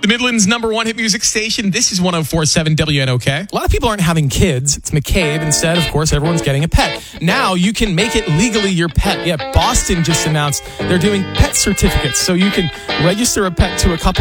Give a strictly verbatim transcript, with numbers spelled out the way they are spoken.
The Midland's number one hit music station. This is one oh four point seven W N O K. A lot of people aren't having kids. It's McCabe. Instead, of course, everyone's getting a pet. Now you can make it legally your pet. Yeah, Boston just announced they're doing pet certificates. So you can register a pet to a couple